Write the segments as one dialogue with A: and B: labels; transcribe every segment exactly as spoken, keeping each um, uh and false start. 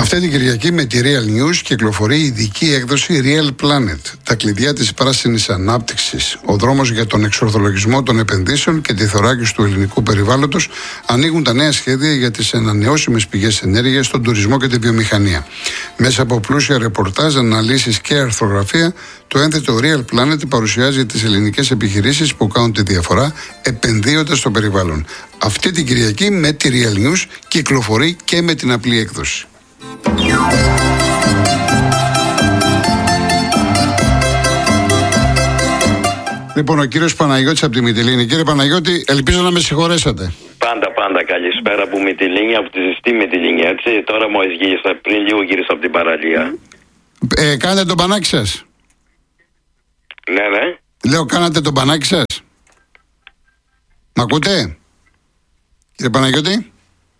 A: Αυτή την Κυριακή με τη Real News κυκλοφορεί η ειδική έκδοση Real Planet. Τα κλειδιά της πράσινης ανάπτυξης, ο δρόμος για τον εξορθολογισμό των επενδύσεων και τη θωράκιση του ελληνικού περιβάλλοντος ανοίγουν τα νέα σχέδια για τις ανανεώσιμες πηγές ενέργειας, στον τουρισμό και τη βιομηχανία. Μέσα από πλούσια ρεπορτάζ, αναλύσεις και αρθρογραφία, το ένθετο Real Planet παρουσιάζει τις ελληνικές επιχειρήσεις που κάνουν τη διαφορά επενδύοντας στο περιβάλλον. Αυτή την Κυριακή με τη Real News κυκλοφορεί και με την απλή έκδοση. Λοιπόν, ο κύριος Παναγιώτης από τη Μυτιλήνη. Κύριε Παναγιώτη, ελπίζω να με συγχωρέσατε.
B: Πάντα, πάντα καλησπέρα από Μυτιλήνη, από τη ζεστή Μυτιλήνη, έτσι. Τώρα μόλις γύρισα, πριν λίγο γύρισα από την παραλία.
A: Ε, κάνετε τον πανάκι σας.
B: Ναι, ναι.
A: Λέω, κάνατε τον πανάκι σας. Μ' ακούτε, κύριε Παναγιώτη?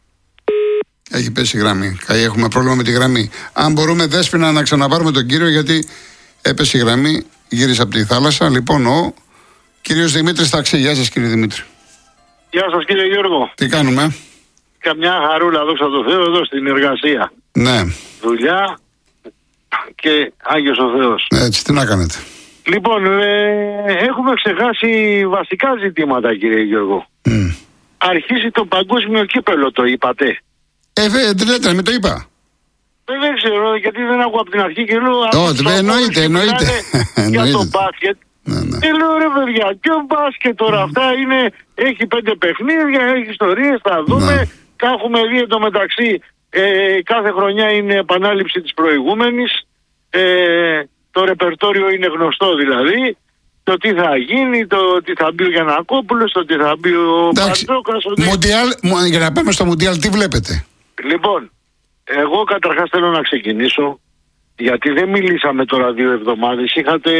A: Έχει πέσει η γραμμή. Έχουμε πρόβλημα με τη γραμμή. Αν μπορούμε, Δέσποινα, να ξαναπάρουμε τον κύριο, γιατί έπεσε η γραμμή, γύρισε από τη θάλασσα. Λοιπόν, ο κύριος Δημήτρης Ταξί. Γεια σας, κύριε Δημήτρη.
C: Γεια σας, κύριε Γιώργο.
A: Τι κάνουμε?
C: Καμιά χαρούλα, δόξα τω Θεώ, εδώ στην εργασία.
A: Ναι.
C: Δουλειά και Άγιος ο Θεός.
A: Έτσι, τι να κάνετε?
C: Λοιπόν, ε, έχουμε ξεχάσει βασικά ζητήματα, κύριε Γιώργο.
A: Mm.
C: Αρχίσει το παγκόσμιο κύπελο, το είπατε?
A: Ε, δεν λέτε, με το είπα.
C: Ε, δεν ξέρω, γιατί δεν ακούω από την αρχή και λέω...
A: Όχι, εννοείται, εννοείται.
C: Για το μπάσκετ.
A: Ναι, ναι.
C: Και λέω, ρε παιδιά, ποιο μπάσκετ τώρα, αυτά είναι, έχει πέντε παιχνίδια, έχει ιστορίες, θα δούμε. Ναι. Τα έχουμε δει εντωμεταξύ, ε, κάθε χρονιά είναι επανάληψη της προηγούμενης. Ε, το ρεπερτόριο είναι γνωστό δηλαδή. Το τι θα γίνει, το τι θα μπει ο Γιαννακόπουλος, το τι θα μπει ο Μπαρτζόκας.
A: Μουντιάλ, για να πάμε στο Μουντιάλ, τι βλέπετε?
C: Λοιπόν, εγώ καταρχάς θέλω να ξεκινήσω, γιατί δεν μιλήσαμε τώρα δύο εβδομάδες. Είχατε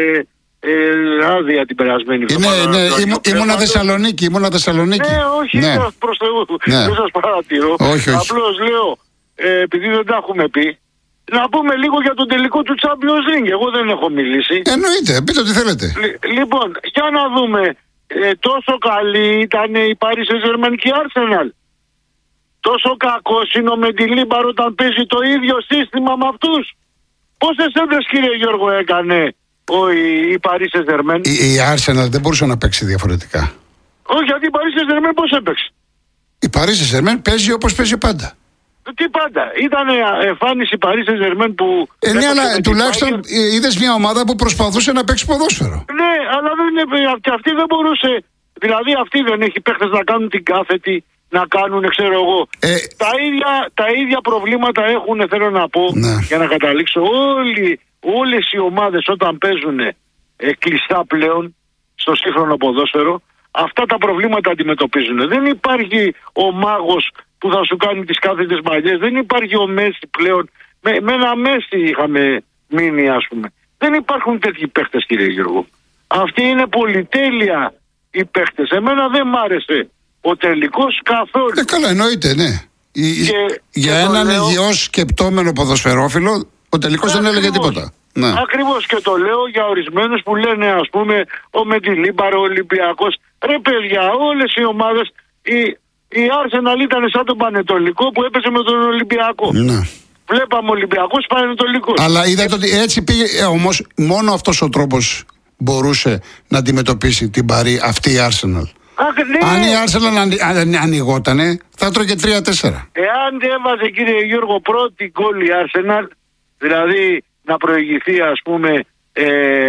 C: ε, άδεια την περασμένη εβδομάδα.
A: Ναι, ναι, ήμου, ήμουνα Θεσσαλονίκη, ήμουνα Θεσσαλονίκη.
C: Ναι, όχι,
A: ναι.
C: προς Θεού,
A: ναι.
C: δεν σας παρατηρώ.
A: Όχι, όχι.
C: Απλώς λέω, ε, επειδή δεν τα έχουμε πει, να πούμε λίγο για τον τελικό του Champions League. Εγώ δεν έχω μιλήσει.
A: Εννοείται, πείτε ό,τι θέλετε.
C: Λ, λοιπόν, για να δούμε. Ε, τόσο καλή ήταν η Paris Saint-Germain και η Arsenal. Τόσο κακός είναι ο Μεντιλίμπαρ όταν παίζει το ίδιο σύστημα με αυτούς. Πόσες έντρες, κύριε Γιώργο, έκανε ο, η, η Paris Saint-Germain?
A: Η, η Arsenal δεν μπορούσε να παίξει διαφορετικά.
C: Όχι, γιατί η Paris Saint-Germain πώς έπαιξε?
A: Η Paris Saint-Germain παίζει όπως παίζει πάντα.
C: Τι πάντα. Ήταν εμφάνιση Paris Saint-Germain που...
A: Ε, ναι, αλλά τουλάχιστον είδες μια ομάδα που προσπαθούσε να παίξει ποδόσφαιρο.
C: Ναι, αλλά δεν είναι, και αυτή δεν μπορούσε. Δηλαδή αυτή δεν έχει παίχτες να κάνουν την κάθετη, να κάνουν, ξέρω εγώ. Ε, τα, ίδια, τα ίδια προβλήματα έχουν, θέλω να πω, ναι. Για να καταλήξω. Όλοι, όλες οι ομάδες όταν παίζουν ε, κλειστά πλέον στο σύγχρονο ποδόσφαιρο, αυτά τα προβλήματα αντιμετωπίζουν. Δεν υπάρχει ο μάγος που θα σου κάνει τις κάθετες μαλλιές. Δεν υπάρχει ο Μέση πλέον. Με, με ένα Μέση είχαμε μείνει, ας πούμε. Δεν υπάρχουν τέτοιοι παίχτες, κύριε Γιώργο. Αυτοί είναι πολυτέλεια οι παίχτες. Εμένα δεν μ' άρεσε ο τελικός καθόλου.
A: Ε, καλά, εννοείται, ναι. Και, για και έναν λέω... υγιώς σκεπτόμενο ποδοσφαιρόφιλο, ο τελικός δεν έλεγε τίποτα. Ναι.
C: Ακριβώς, και το λέω για ορισμένους που λένε, ας πούμε, ο Μεντιλίμπαρ, ο Ολυμπιακός. Ρε παιδιά, όλες οι ομάδες... Οι, Η Arsenal ήταν σαν τον Πανετολικό που έπαιζε με τον Ολυμπιακό.
A: Ναι.
C: Βλέπαμε Ολυμπιακός, Πανετολικός.
A: Αλλά είδατε ότι έτσι πήγε. Ε, όμως μόνο αυτός ο τρόπος μπορούσε να αντιμετωπίσει την Παρί, αυτή η Arsenal.
C: Αχ, ναι.
A: Αν η Arsenal ανοι, αν, ανοιγότανε, θα τρώγε τρία τέσσερα.
C: Εάν έβαζε, κύριε Γιώργο, πρώτη γκολ η Arsenal, δηλαδή να προηγηθεί, ας πούμε, ε,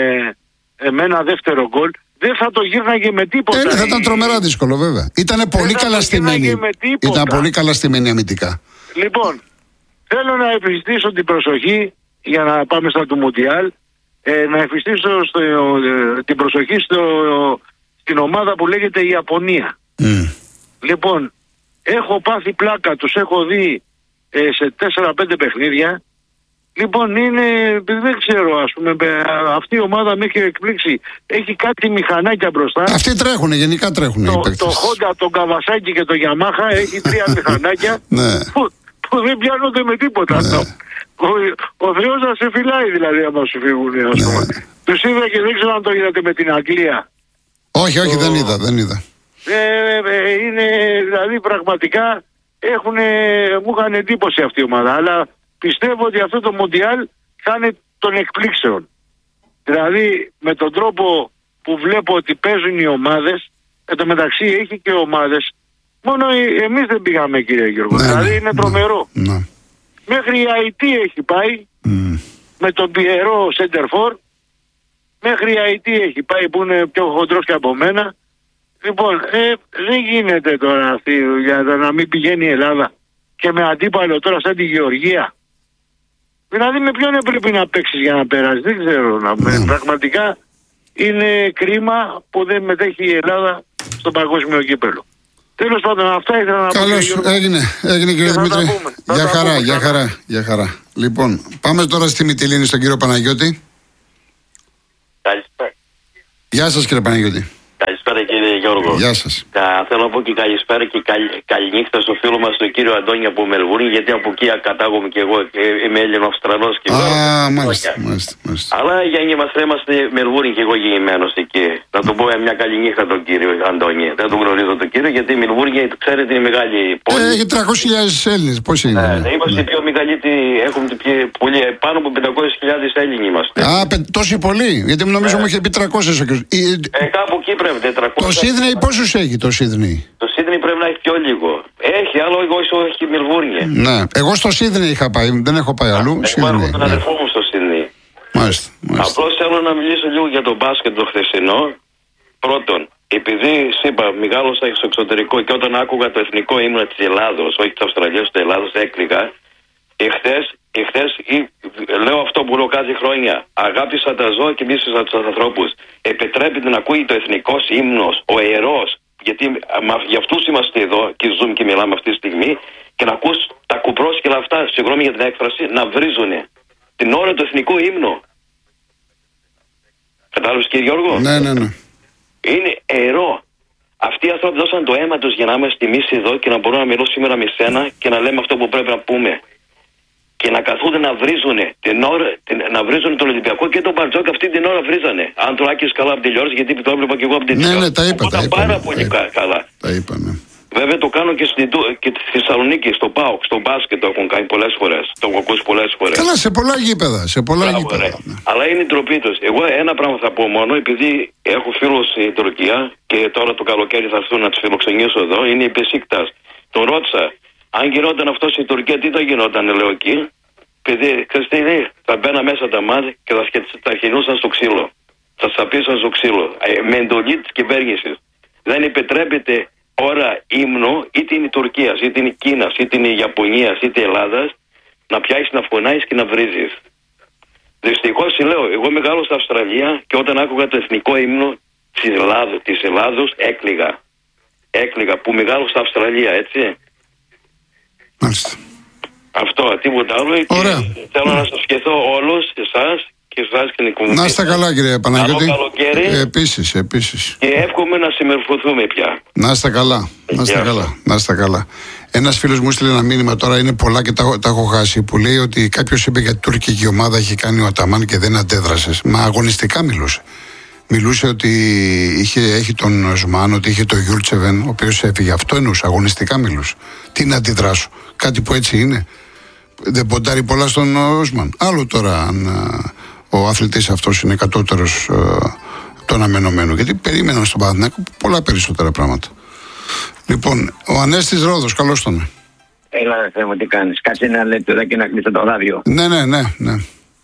C: ε, με ένα δεύτερο γκολ, δεν θα το γύρναγε με τίποτα.
A: Ε, θα ήταν τρομερά δύσκολο, βέβαια. Ήτανε πολύ καλά στημένη. Ήταν πολύ καλά στημένη αμυντικά.
C: Λοιπόν, θέλω να επιστήσω την προσοχή, για να πάμε στα του Μουντιάλ, ε, να επιστήσω στο, ε, την προσοχή στο, στην ομάδα που λέγεται η Ιαπωνία. Mm. Λοιπόν, έχω πάθει πλάκα, τους έχω δει ε, σε τέσσερα πέντε παιχνίδια. Λοιπόν, είναι, δεν ξέρω, ας πούμε, αυτή η ομάδα με έχει εκπλήξει. Έχει κάτι μηχανάκια μπροστά.
A: Αυτοί τρέχουν, γενικά τρέχουν.
C: Το, το Honda, το Kawasaki και το Yamaha έχει τρία μηχανάκια που, που δεν πιάνονται με τίποτα. Ναι. Ο, ο Θεός να σε φυλάει, δηλαδή, άμα σου φύγουν, ας πούμε. Ναι. Τους είδα και δεν ξέρω αν το είδατε με την Αγγλία.
A: Όχι, όχι,
C: το,
A: δεν είδα, δεν είδα.
C: Ε, ε, είναι, δηλαδή, πραγματικά έχουν, μου είχαν εντύπωση αυτή η ομάδα, αλλά πιστεύω ότι αυτό το Μουντιάλ θα είναι των εκπλήξεων. Δηλαδή με τον τρόπο που βλέπω ότι παίζουν οι ομάδες, εν τω μεταξύ έχει και ομάδες, μόνο εμείς δεν πήγαμε, κύριε Γιώργο.
A: Ναι,
C: δηλαδή
A: ναι,
C: είναι τρομερό.
A: Ναι.
C: Μέχρι η Αϊτή έχει πάει mm. με τον Πιερό Σέντερφορ. Μέχρι η Αϊτή έχει πάει που είναι πιο χοντρός και από μένα. Λοιπόν, ε, δεν γίνεται τώρα αυτή για να μην πηγαίνει η Ελλάδα και με αντίπαλο τώρα σαν τη Γεωργία. Δηλαδή με ποιον πρέπει να παίξεις για να περάσει, δεν ξέρω. Να... Mm. Πραγματικά είναι κρίμα που δεν μετέχει η Ελλάδα στο παγκόσμιο κύπελλο. Τέλος πάντων, αυτά ήθελα να πω.
A: Καλώς, έγινε, έγινε κύριε Δημήτρη. Για χαρά, για χαρά, για χαρά. Λοιπόν, πάμε τώρα στη Μυτιλήνη στον κύριο Παναγιώτη.
B: Καλησπέρα.
A: Γεια σας κύριε Παναγιώτη.
B: Καλησπέρα κύριε Γιώργο.
A: Γεια σας.
B: Θα θέλω να πω και καλησπέρα και καλ, καληνύχτα στο φίλο μας τον κύριο Αντώνη από Μελβούρνη, γιατί από εκεί κατάγομαι και εγώ, είμαι Έλληνο-Αυστραλός και
A: Α, μάλιστα, μάλιστα, μάλιστα.
B: Αλλά για είμαστε, είμαστε Μελβούρνη και εγώ γεννημένος εκεί. Να του πω μια καληνύχτα τον κύριο Αντώνη. Δεν τον γνωρίζω τον κύριο, γιατί η Μελβούρνη, ξέρετε, είναι μεγάλη πόλη.
A: Ε, έχει τριακόσιες χιλιάδες Έλληνες, πώς είναι.
B: Ε, ναι, είμαστε ναι. πιο μεγαλύτεροι, έχουμε πιο, πολύ, πάνω από πεντακόσιες χιλιάδες Έλληνοι είμαστε.
A: Α, πε, τόσοι πολλοί, γιατί νομίζω ε. μου είχε πει τριακόσιες.
B: Ε, κάπου εκεί πρέπει, τετρακόσιες.
A: Το Σίδνεϊ πόσους έχει το Σίδνεϊ?
B: Το Σίδνεϊ πρέπει να έχει πιο λίγο. Έχει, άλλο εγώ έχει η Μελβούρνη.
A: Ναι, εγώ στο Σίδνεϊ είχα πάει, δεν έχω πάει αλλού.
B: Εγώ έχω τον αδερφό μου στο Σίδνεϊ.
A: Μάλιστα, μάλιστα.
B: Απλώς θέλω να μιλήσω λίγο για το μπάσκετ το χθεσινό. Πρώτον, επειδή είπα, μεγάλωσα στο εξωτερικό και όταν άκουγα το εθνικό ύμνο της Ελλάδος, όχι της Αυστραλίας, της Ελλάδος, έκλαιγα. Εχθές, εχθές λέω αυτό που λέω κάθε χρόνια. Αγάπησα τα ζώα και μίσησα τους ανθρώπους. Επιτρέπεται να ακούει το εθνικός ύμνος, ο ιερός, γιατί για αυτούς είμαστε εδώ και ζούμε και μιλάμε αυτή τη στιγμή, και να ακούς τα κουπρόσκυλα αυτά, συγγνώμη για την έκφραση, να βρίζουνε την ώρα του εθνικού ύμνου. Κατάλαβες κύριε Γιώργο?
A: Ναι, ναι, ναι.
B: Είναι ιερό. Αυτοί οι άνθρωποι δώσαν το αίμα τους για να είμαστε εμείς εδώ και να μπορούμε να μιλώ σήμερα με σένα και να λέμε αυτό που πρέπει να πούμε. Και να καθούνται να βρίζουνε την ώρα, την, να βρίζουνε τον Ολυμπιακό και τον Μπαρτζόκ αυτή την ώρα βρίζανε. Αν το άκουσες καλά από την τηλεόραση, γιατί το έβλεπα και εγώ από την τηλεόραση.
A: Ναι, ναι, τα είπα. Τα είπα,
B: πάρα
A: ναι,
B: πολύ
A: τα
B: καλά.
A: Τα είπα, ναι.
B: Βέβαια το κάνω και, στην, και στη Θεσσαλονίκη, στο ΠΑΟΚ, στο μπάσκετ το έχουν κάνει πολλές φορές. Το έχω ακούσει πολλές φορές.
A: Καλά, σε πολλά γήπεδα. Σε πολλά
B: Μπράβο,
A: γήπεδα. Ναι.
B: Αλλά είναι η ντροπή τους. Εγώ ένα πράγμα θα πω μόνο, επειδή έχω φίλους στην Τουρκία και τώρα το καλοκαίρι θα έρθουν να τους φιλοξενήσω εδώ, είναι η Μπεσίκτας. Τον ρώτησα, αν γινόταν αυτό στην Τουρκία, τι θα γινόταν, λέω εκεί. Παιδί, ξέρεις τι είναι, θα μπαίνα μέσα τα μάτια και θα, θα χινούσαν στο ξύλο. Θα σαπίσαν στο ξύλο. Ε, με εντολή της κυβέρνησης. Δεν επιτρέπεται ώρα ύμνο, είτε είναι η Τουρκία, είτε είναι η Κίνα, είτε είναι η Ιαπωνία, είτε η Ελλάδα, να πιάσεις, να φωνάζεις και να βρίζεις. Δυστυχώς λέω, εγώ μεγάλωσα στην Αυστραλία και όταν άκουγα το εθνικό ύμνο της Ελλάδος, της Ελλάδος έκλαιγα. Έκλαιγα που μεγάλωσα στην Αυστραλία, έτσι.
A: Μάλιστα.
B: Αυτό, τίποτα άλλο.
A: Ωραία.
B: Θέλω να σας ευχηθώ όλους εσάς και εσάς και την οικονομία.
A: Να είστε καλά κύριε Παναγιώτη.
B: Καλό καλοκαίρι.
A: Ε, επίσης, επίσης.
B: Και εύχομαι να συμμορφωθούμε πια.
A: Να είστε καλά. Να είστε καλά. Να είστε καλά. Ένας φίλος μου στείλε ένα μήνυμα τώρα, είναι πολλά και τα, τα έχω χάσει, που λέει ότι κάποιος είπε για την τουρκική ομάδα έχει κάνει ο Αταμάν και δεν αντέδρασε. Μα αγωνιστικά μιλούσε. Μιλούσε ότι είχε, έχει τον Ζουμάν, ότι είχε τον Γιούλτσεβεν, ο οποίος έφυγε. Αυτό εννοούσε. Αγωνιστικά μιλούσε. Τι να αντιδράσω. Κάτι που έτσι είναι. Δεν ποντάρει πολλά στον Οσμαν. Άλλο τώρα αν α, ο αθλητής αυτός είναι κατώτερος το αναμενωμένο. Γιατί περίμεναν στον Παναθηναϊκό πολλά περισσότερα πράγματα. Λοιπόν, ο Ανέστης Ρόδος, καλώς τον.
D: Έλα ρε Θεέ μου, τι κάνεις? Κάτσε ένα λεπτό εδώ και να κλείσω το ράδιο.
A: Ναι, ναι, ναι, ναι.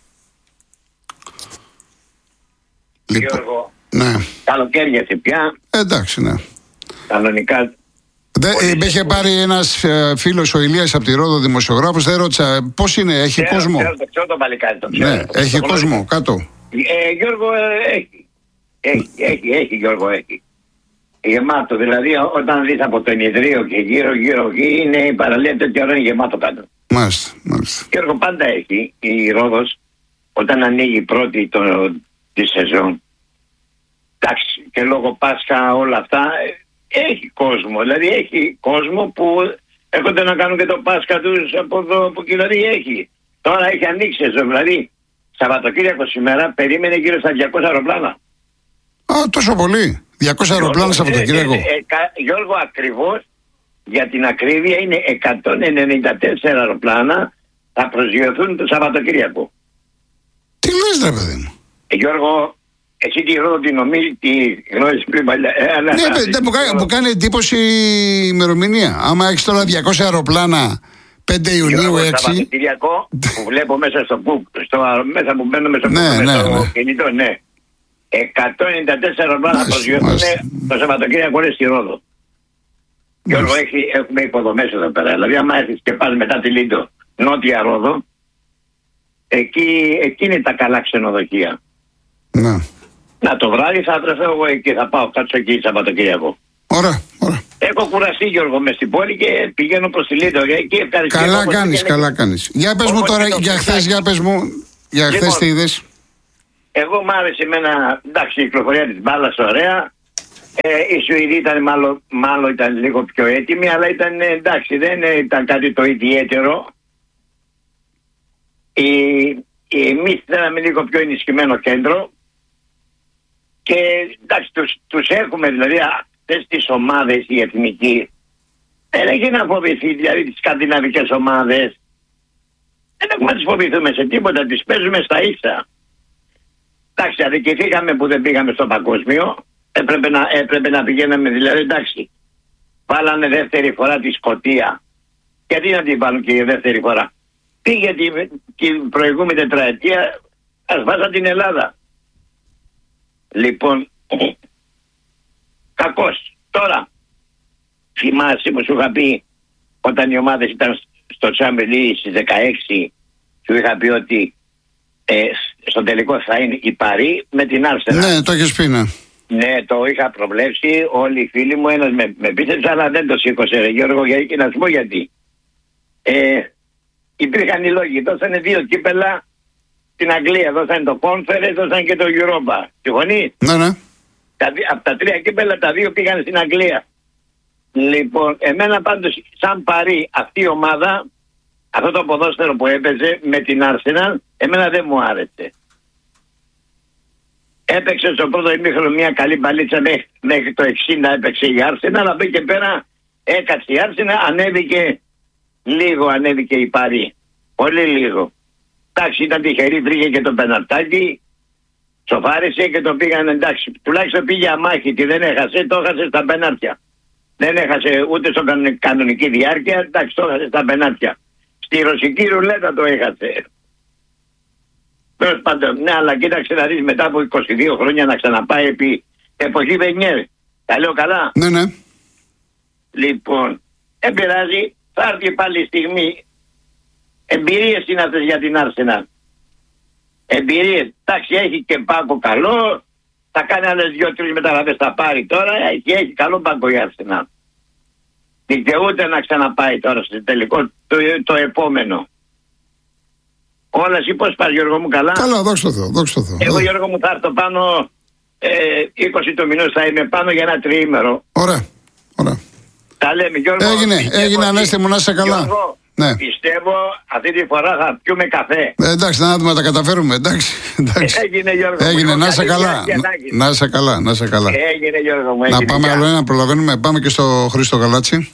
D: Γιώργο,
A: λοιπόν, ναι.
D: καλοκαίριασε πια.
A: Εντάξει, ναι.
D: Κανονικά.
A: Δε, ε, με είχε πάρει ένας ε, φίλος ο Ηλίας από τη Ρόδο, δημοσιογράφος, δεν ρώτησα πώς είναι, έχει
D: ξέρω,
A: κόσμο.
D: Ξέρω, το ξέρω το παλικάρι, το ξέρω.
A: Ναι, έχει το κόσμο, το κάτω.
D: Ε, Γιώργο, ε, έχει. Έχει, έχει, έχει, Γιώργο, έχει. Γεμάτο, δηλαδή όταν δεις από το ενιδρίο και γύρω γύρω εκεί είναι η παραλία τέτοια ώρα είναι γεμάτο κάτω.
A: Μάλιστα, μάλιστα.
D: Γιώργο, πάντα έχει η Ρόδος όταν ανοίγει πρώτη το, τη σεζόν. Εντάξει, και λόγω Πάσχα όλα αυτά έχει κόσμο, δηλαδή έχει κόσμο που έρχονται να κάνουν και το Πάσχα τους από εδώ, από εκεί, δηλαδή έχει. Τώρα έχει ανοίξει σεζόν, δηλαδή Σαββατοκύριακο σήμερα περίμενε γύρω στα διακόσια αεροπλάνα.
A: Α, τόσο πολύ. διακόσια αεροπλάνα Σαββατοκύριακο.
D: Ε, ε, ε, Γιώργο, ακριβώς για την ακρίβεια είναι εκατόν ενενήντα τέσσερα αεροπλάνα θα προσγειωθούν το Σαββατοκύριακο.
A: Τι λες, ρε παιδί μου?
D: Ε, Γιώργο, εσύ τη Ρόδο την νομίζει, τη γνώριζες πριν παλιά. Ε,
A: ναι, ναι, μου, κάνει, μου κάνει εντύπωση η ημερομηνία. Άμα έχεις τώρα διακόσια αεροπλάνα πέντε Ιουνίου έξι.
D: Το Σαββατοκύριακο που βλέπω μέσα στο που, στο, μέσα που μπαίνω μέσα
A: ναι,
D: στο,
A: ναι,
D: στο
A: ναι.
D: κινητό, ναι. εκατόν ενενήντα τέσσερα αεροπλάνα θα προσγειωθούν το Σαββατοκύριακο είναι στη Ρόδο. Γιώργο, έχει, έχουμε υποδομές εδώ πέρα. Δηλαδή, άμα έρθεις και πας μετά τη Λίντο, νότια Ρόδο, εκεί, εκεί είναι τα καλά ξενοδοχεία.
A: Ναι.
D: Να το βράδυ θα βρεθώ εγώ εκεί, θα πάω κάτσω εκεί Σαββατοκύριακο.
A: Ωραία, ωραία.
D: Έχω κουραστεί, Γιώργο, μες στην πόλη και πηγαίνω προς τη Λίντο. Εκεί
A: καλά κάνεις, και... καλά κάνεις. Για πες μου τώρα, για χθες, για πες μου, για χθες λοιπόν, τι είδες?
D: Εγώ μ' άρεσε εμένα, εντάξει, η κυκλοφορία της μπάλας ωραία. Ε, η Σουηδοί ήταν μάλλον, μάλλον ήταν λίγο πιο έτοιμοι, αλλά ήταν εντάξει, δεν ήταν κάτι το ιδιαίτερο. Εμείς θέλαμε λίγο πιο ενισχυμένο κέντρο και εντάξει, τους, τους έχουμε δηλαδή αυτές τις ομάδες οι εθνικοί. Δεν έχει να φοβηθεί, δηλαδή τις σκανδιναβικές ομάδες. Δεν έχουμε να τις φοβηθούμε σε τίποτα, τις παίζουμε στα ίσα. Εντάξει, αδικηθήκαμε που δεν πήγαμε στο παγκόσμιο. Έπρεπε να, έπρεπε να πηγαίναμε, δηλαδή εντάξει. Βάλανε δεύτερη φορά τη Σκωτία. Γιατί να την βάλουν και η δεύτερη φορά? Πήγε την, την προηγούμενη τετραετία, ας βάζα την Ελλάδα. Λοιπόν, κακός. Τώρα, θυμάσαι που σου είχα πει όταν οι ομάδες ήταν στο Champions στις δεκαέξι, σου είχα πει ότι ε, στο τελικό θα είναι η Παρί με την Arsenal.
A: Ναι, το έχεις πει, ναι.
D: Ναι, το είχα προβλέψει. Όλοι οι φίλοι μου, ένας με, με πίστεψε, αλλά δεν το σήκωσε, ρε Γιώργο, γιατί και να σου πω γιατί. Ε, υπήρχαν οι λόγοι. Δώσανε δύο κύπελα στην Αγγλία. Δώσανε το Conference, δώσανε και το Europa. Συμφωνεί?
A: Ναι, ναι.
D: Από τα τρία κύπελα τα δύο πήγαν στην Αγγλία. Λοιπόν, εμένα πάντως, σαν Παρί, αυτή η ομάδα, αυτό το ποδόσφαιρο που έπαιζε με την Arsenal, εμένα δεν μου άρεσε. Έπαιξε στο πρώτο ημίχρονο μια καλή μπαλίτσα μέχρι, μέχρι το εξήντα έπαιξε η Arsenal, αλλά από εκεί και πέρα έκατσε η Arsenal, ανέβηκε λίγο, ανέβηκε η Παρί. Πολύ λίγο. Εντάξει, ήταν τυχερή, βρήκε και το πεναρτάκι, σοφάρισε και το πήγαν, εντάξει. Τουλάχιστον πήγε αμάχη, τι δεν έχασε, το έχασε στα πενάρτια. Δεν έχασε ούτε στο κανονική διάρκεια, εντάξει, το έχασε στα πενάρτια. Στη ρωσική ρουλέτα το έχασε. Τέλος πάντων, ναι, αλλά κοίταξε να δεις μετά από είκοσι δύο χρόνια να ξαναπάει επί εποχή Βενιέρ. Τα λέω καλά?
A: Ναι, ναι.
D: Λοιπόν, δεν πειράζει, θα έρθει πάλι η στιγμή. Εμπειρίες είναι αυτές για την Arsenal. Εμπειρίες. Εντάξει, έχει και πάγκο καλό. Θα κάνει άλλες δύο-τρεις μεταγραφές, θα πάρει τώρα. Έχει, έχει καλό πάγκο η Arsenal. Δικαιούται να ξαναπάει τώρα στο τελικό το, το επόμενο. Όλα εσύ πώς πας, Γιώργο μου, καλά?
A: Καλά, δόξα τω Θεώ, δόξα τω Θεώ.
D: Εγώ, Γιώργο μου, θα έρθω πάνω ε, είκοσι του μηνός θα είμαι πάνω για ένα τριήμερο.
A: Ωραία, ωραία.
D: Τα λέμε, Γιώργο.
A: Έγινε, έγινε, Ανέστη μου, να είσαι καλά.
D: Γιώργο,
A: ναι.
D: Πιστεύω αυτή τη φορά θα πιούμε καφέ.
A: Ε, εντάξει, να δούμε, τα καταφέρουμε, εντάξει. εντάξει.
D: Έγινε, Γιώργο.
A: Έγινε, να είσαι καλά. Να είσαι καλά, να είσαι καλά.
D: Έγινε, Γιώργο μου. Έγινε,
A: να πάμε άλλο ένα, προλαβαίνουμε. Πάμε και στο Χρήστο Γαλάτσι.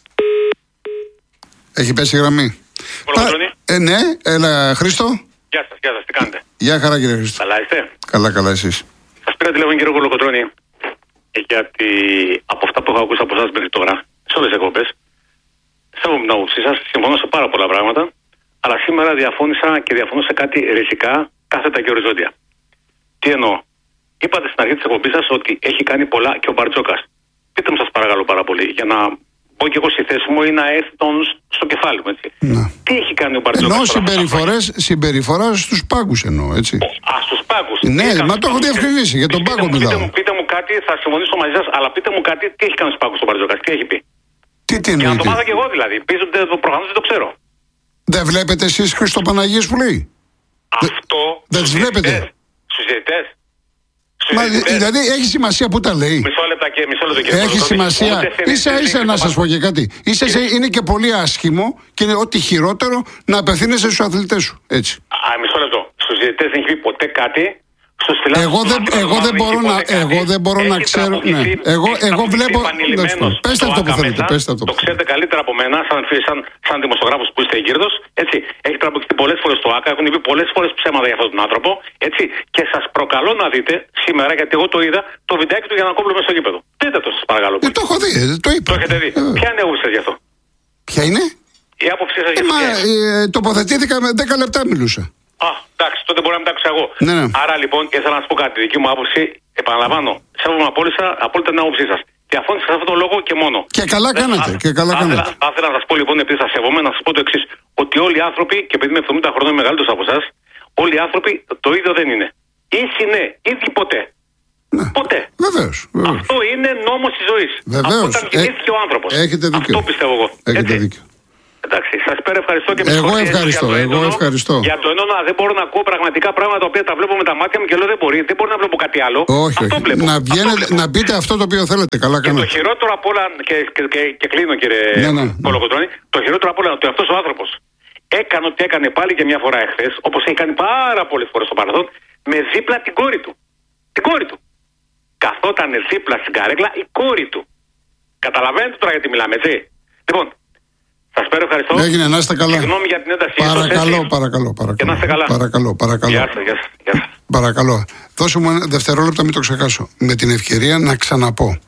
A: Έχει πέσει η γραμμή. Ε, ναι, έλα Χρήστο.
E: Γεια σας, γεια σας, τι κάνετε?
A: Γεια χαρά κύριε Χρήστο.
E: Καλά είστε?
A: Καλά, καλά εσείς.
E: Σας πήρα τηλέφωνο κύριο Κολοκοτρώνη, γιατί από αυτά που έχω ακούσει από εσάς μέχρι τώρα, σε όλες τις εκπομπές, σέβομαι την άποψή σας, συμφωνώ σε πάρα πολλά πράγματα, αλλά σήμερα διαφώνησα και διαφωνώ σε κάτι ριζικά, κάθετα και οριζόντια. Τι εννοώ? Είπατε στην αρχή της εκπομπής σας ότι έχει κάνει πολλά και ο Μπαρτζόκας. Πείτε μου σας παρακαλώ πάρα πολύ, για να πω και εγώ στη θέση μου ή να έρθει τον στο κεφάλι μου, έτσι.
A: Να.
E: Τι έχει κάνει ο Μπαρτζόκας?
A: Εννοώ συμπεριφορές, συμπεριφορά στους πάγκους εννοώ, έτσι.
E: Α, στους πάγκους.
A: Ναι, μα το έχω διευκρινίσει, για τον πάγκο μιλάω.
E: Πείτε μου, πείτε μου κάτι, θα συμφωνήσω μαζί σας, αλλά πείτε μου κάτι, τι έχει κάνει στους πάγκους ο Μπαρτζόκας, τι έχει πει?
A: Τι τι
E: εννοείται? Για να το
A: εννοείται?
E: μάθω και εγώ δηλαδή. Πείτε, προφανώς δεν το ξέρω.
A: Δεν βλέπετε εσείς Χριστοπαναγίες που λέει?
E: Αυτό.
A: Δεν τις βλέπετε?
E: Στους διαιτητές.
A: Μα, δηλαδή έχει σημασία που τα λέει.
E: Μισό λεπτά και μισό λεπτό.
A: Έχει σημασία. Ίσα ίσα να σας πω και κάτι. Ίσα ίσα είναι και πολύ άσχημο και είναι ό,τι χειρότερο να απευθύνεσαι στους αθλητές σου. Έτσι.
E: Α, μισό λεπτό. Στους διαιτητές δεν έχει πει ποτέ κάτι.
A: Εγώ δεν, εγώ δεν μπορώ να, εγώ δεν μπορώ να ξέρω. Ναι. Εγώ, εγώ βλέπω. Πέστε αυτό που θέλετε. Πέστε αυτό.
E: Το ξέρετε καλύτερα από μένα, σαν, σαν, σαν δημοσιογράφος που είστε εγκύρδος. Έτσι. Έχει τραμπουκιστεί πολλές φορές στο ΆΚΑ, έχουν πει πολλές φορές ψέματα για αυτόν τον άνθρωπο. Έτσι. Και σας προκαλώ να δείτε σήμερα, γιατί εγώ το είδα, το βιντεάκι του Γιαννακόπουλου μέσα στο γήπεδο. Δείτε το, σας παρακαλώ.
A: Ε, το έχω δει, το είπα.
E: Το έχετε δει. Ε, Ποια είναι η άποψη σας γι' αυτό?
A: Ποια είναι?
E: Η άποψή σας γι'
A: αυτό. Ε, ε, τοποθετήθηκα με δέκα λεπτά μιλούσα.
E: Α, εντάξει, τότε μπορεί να μην τα άκουσα εγώ.
A: Ναι, ναι.
E: Άρα λοιπόν, και θέλω να σα πω κάτι. Δική μου άποψη, επαναλαμβάνω, σέβομαι απόλυτα, απόλυτα την άποψή σα. Διαφώνησα σε αυτόν τον λόγο και μόνο.
A: Και καλά κάνατε. Και καλά κάνατε.
E: Θα ήθελα να σα πω λοιπόν, επειδή σα σέβομαι, να σα πω το εξή. Ότι όλοι οι άνθρωποι, και επειδή είμαι εβδομήντα χρονών μεγαλύτερο από εσά, όλοι οι άνθρωποι το ίδιο δεν είναι. Ή ναι, ήδη ποτέ.
A: Ναι.
E: Ποτέ.
A: Βεβαίως.
E: Αυτό είναι νόμος της ζωής.
A: Βεβαίως.
E: Όταν γεννήθηκε ε, ο άνθρωπος.
A: Έχετε δίκιο.
E: Αυτό πιστεύω εγώ.
A: Έχετε δίκιο.
E: Εντάξει, σας πέρα ευχαριστώ και με
A: Εγώ ευχαριστώ,
E: για το
A: εγώ
E: έντονο,
A: ευχαριστώ.
E: Για το έντονα δεν μπορώ να ακούω πραγματικά πράγματα τα οποία τα βλέπω με τα μάτια μου και λέω δεν μπορεί, δεν μπορώ να βλέπω κάτι άλλο.
A: Όχι,
E: αυτό
A: όχι.
E: Βλέπω.
A: Να, βγαίνετε, να πείτε αυτό το οποίο θέλετε. Καλά
E: και
A: κάνετε.
E: το χειρότερο απ' όλα, και, και, και, και κλείνω κύριε
A: ναι, ναι.
E: Κολοκοτρώνη, το χειρότερο απ' όλα ότι αυτός ο άνθρωπος έκανε ό,τι έκανε πάλι και μια φορά εχθές, όπως έχει κάνει πάρα πολλές φορές στο παρελθόν, με δίπλα την κόρη του. Την κόρη του. Καθόταν δίπλα στην καρέκλα η κόρη του. Καταλαβαίνετε τώρα γιατί μιλάμε, έτσι. Λοιπόν, σας πέρα ευχαριστώ.
A: Έγινε, να είστε καλά.
E: Συγγνώμη για την ένταση.
A: Παρακαλώ, παρακαλώ, παρακαλώ.
E: Και να είστε καλά.
A: Παρακαλώ, παρακαλώ.
E: Γεια σας, γεια σας, γεια σας.
A: Παρακαλώ. Δώσε μου ένα δευτερόλεπτο, μην το ξεχάσω. Με την ευκαιρία να ξαναπώ.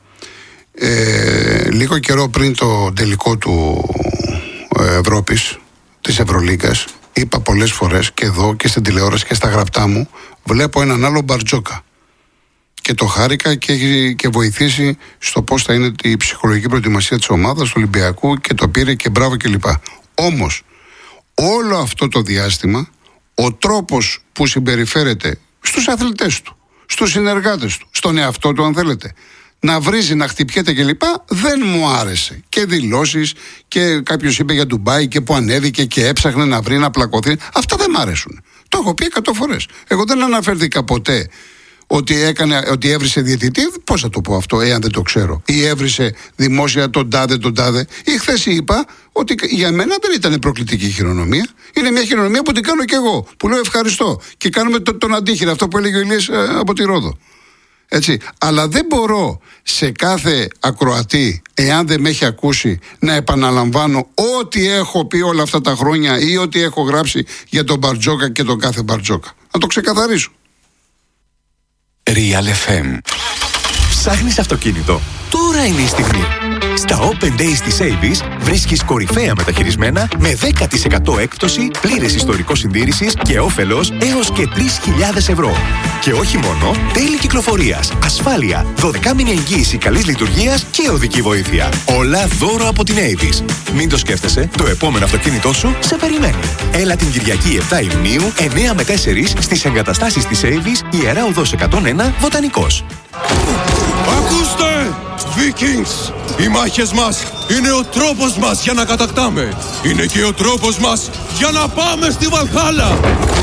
A: Ε, λίγο καιρό πριν το τελικό του ε, Ευρώπης, της Ευρωλίγκας, είπα πολλές φορές και εδώ και στην τηλεόραση και στα γραπτά μου, βλέπω έναν άλλο Μπαρτζόκα. Και το χάρηκα και έχει και βοηθήσει στο πώς θα είναι η ψυχολογική προετοιμασία της ομάδας, του Ολυμπιακού, και το πήρε και μπράβο κλπ. Όμως, όλο αυτό το διάστημα, ο τρόπος που συμπεριφέρεται στους αθλητές του, στους συνεργάτες του, στον εαυτό του αν θέλετε, να βρίζει, να χτυπιέται κλπ, δεν μου άρεσε. Και δηλώσεις και κάποιος είπε για Ντουμπάι και που ανέβηκε και έψαχνε να βρει, να πλακωθεί. Αυτά δεν μ' αρέσουν. Το έχω πει εκατό φορές. Εγώ δεν αναφέρθηκα ποτέ ότι, έκανε, ότι έβρισε διαιτητή, πώς θα το πω αυτό, εάν δεν το ξέρω. Ή έβρισε δημόσια τον τάδε, τον τάδε. Ή χθες είπα ότι για μένα δεν ήταν προκλητική χειρονομία. Είναι μια χειρονομία που την κάνω κι εγώ. Που λέω ευχαριστώ. Και κάνουμε το, τον αντίχειρα, αυτό που έλεγε ο Ηλίας ε, από τη Ρόδο. Έτσι. Αλλά δεν μπορώ σε κάθε ακροατή, εάν δεν με έχει ακούσει, να επαναλαμβάνω ό,τι έχω πει όλα αυτά τα χρόνια ή ό,τι έχω γράψει για τον Μπαρτζόκα και τον κάθε Μπαρτζόκα. Να το ξεκαθαρίσω.
F: Real εφ εμ. Ψάχνεις αυτοκίνητο? Τώρα είναι η στιγμή. Στα Open Days της Avis βρίσκεις κορυφαία μεταχειρισμένα με δέκα τοις εκατό έκπτωση, πλήρες ιστορικό συντήρησης και όφελος έως και τρεις χιλιάδες ευρώ. Και όχι μόνο, τέλη κυκλοφορίας, ασφάλεια, δώδεκα μήνη εγγύηση καλής λειτουργίας και οδική βοήθεια. Όλα δώρο από την Avis. Μην το σκέφτεσαι, το επόμενο αυτοκίνητό σου σε περιμένει. Έλα την Κυριακή επτά Ιουνίου, εννιά με τέσσερα στις εγκαταστάσεις της Avis, Ιερά Οδός εκατόν ένα, Βοτανικός.
G: Ακούστε! Vikings! Οι μάχες μας είναι ο τρόπος μας για να κατακτάμε. Είναι και ο τρόπος μας για να πάμε στη Βαλχάλα.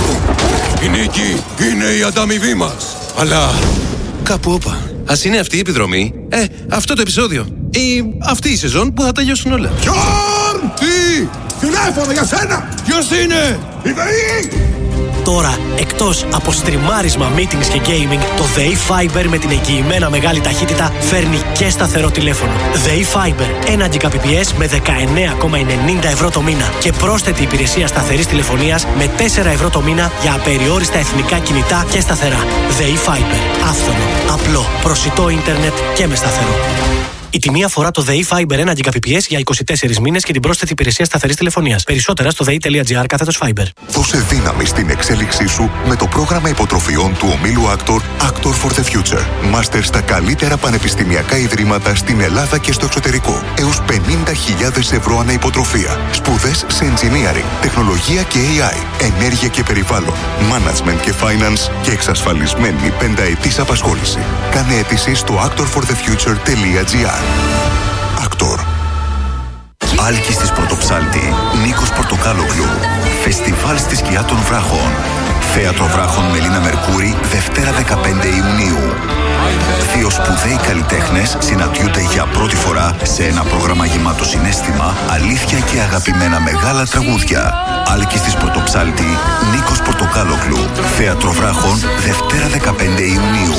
G: Η νίκη είναι η ανταμοιβή μας. Αλλά...
H: Κάπου όπα. Ας είναι αυτή η επιδρομή. Ε, αυτό το επεισόδιο. Ή αυτή η σεζόν που θα τελειώσουν όλα.
G: Τζορν! Τι! Τηλέφωνο για σένα! Ποιος είναι? Η ΔΕΗ!
I: Τώρα, εκτός από στριμάρισμα, meetings και gaming, το ΔΕΗ Fiber με την εγγυημένα μεγάλη ταχύτητα φέρνει και σταθερό τηλέφωνο. ΔΕΗ Fiber, ένα Gbps με δεκαεννέα κόμμα ενενήντα ευρώ το μήνα και πρόσθετη υπηρεσία σταθερής τηλεφωνίας με τέσσερα ευρώ το μήνα για απεριόριστα εθνικά κινητά και σταθερά. ΔΕΗ Fiber, άφθονο, απλό, προσιτό ίντερνετ και με σταθερό. Η τιμή αφορά το ΔΕΗ Fiber ένα Gbps για είκοσι τέσσερις μήνες και την πρόσθετη υπηρεσία σταθερής τηλεφωνίας. Περισσότερα στο δei.gr κάθετος Fiber.
J: Δώσε δύναμη στην εξέλιξή σου με το πρόγραμμα υποτροφιών του ομίλου Actor Actor for the Future. Μάστερ στα καλύτερα πανεπιστημιακά ιδρύματα στην Ελλάδα και στο εξωτερικό. Έως πενήντα χιλιάδες ευρώ ανά υποτροφία. Σπουδές σε engineering, τεχνολογία και έι άι, ενέργεια και περιβάλλον, management και finance και εξασφαλισμένη πενταετής απασχόληση. Κάνε αίτηση στο actor for the future τελεία τζι άρ. Actor. Άλκης της Πρωτοψάλτη, Νίκος Πορτοκάλογλου. Φεστιβάλ στη σκιά των βράχων. Θέατρο Βράχων Μελίνα Μερκούρη, Δευτέρα δεκαπέντε Ιουνίου. Δύο σπουδαίοι καλλιτέχνες συναντιούνται για πρώτη φορά σε ένα πρόγραμμα γεμάτο συναίσθημα, αλήθεια και αγαπημένα μεγάλα τραγούδια. Άλκης της Πρωτοψάλτη, Νίκος Πορτοκάλογλου. Θέατρο Βράχων, Δευτέρα δεκαπέντε Ιουνίου.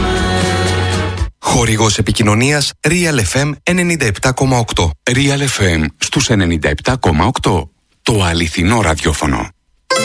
F: Χορηγός επικοινωνίας Real εφ εμ ενενήντα επτά κόμμα οκτώ. Real εφ εμ στους ενενήντα επτά κόμμα οκτώ.
K: Το αληθινό ραδιόφωνο.